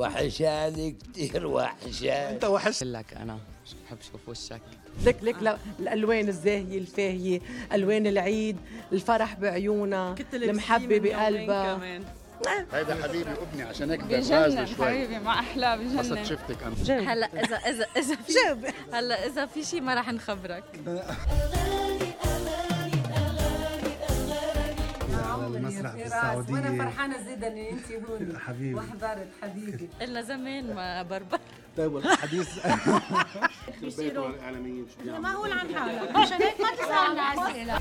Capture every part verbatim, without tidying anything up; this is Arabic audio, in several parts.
وحشاني كتير وحشاني. انت وحش لك انا بحب اشوف وشك. لك لك الالوان الزاهيه الفاهيه، الوان العيد، الفرح بعيونها، المحبه بقلبها. هيدا حبيبي وابني عشان هيك بجنن حبيبي مع احلى بجنن. بس شفتك انا هلا اذا اذا اذا في هلا اذا في شيء ما رح نخبرك. على المسرح بالسعودية وانا فرحانه زيدا ان انت هون حبيبي وحضرت حبيبي. قلنا زمان ما بربر. طيب الحديث بيصيروا الاعلاميين شو بيعملوا؟ معقول عن حالك عشان هيك ما تسالنا اسئله.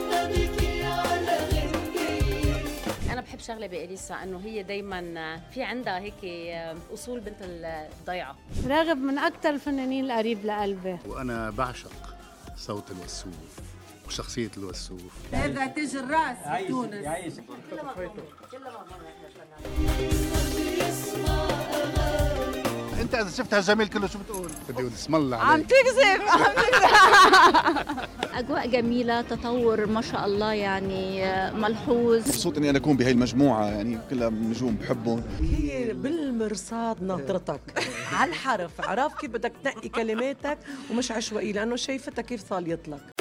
أنا بحب شغلة بإليسا إنه هي دايماً في عندها هيك أصول بنت الضيعة. راغب من أكثر الفنانين القريب لقلبي. وانا بعشق صوت الوسوف وشخصية الوسوف. هذا تاج الراس في تونس. انت اذا شفتها جميل كله شو بتقول؟ بدي اقول اسم الله عليك. عم تكذب عم أجواء جميلة، تطور ما شاء الله يعني ملحوظ. مبسوط اني انا اكون بهي المجموعه، يعني كلها نجوم بحبهم. هي بالمرصاد ناطرتك على الحرف، عرف كيف بدك تنقي كلماتك ومش عشوائي، لانه شايفتها كيف صاليت لك.